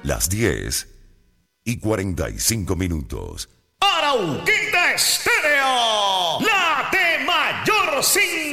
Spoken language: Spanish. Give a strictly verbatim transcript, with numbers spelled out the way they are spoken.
Las diez y cuarenta y cinco minutos. Arauquita Estéreo, la de mayor sin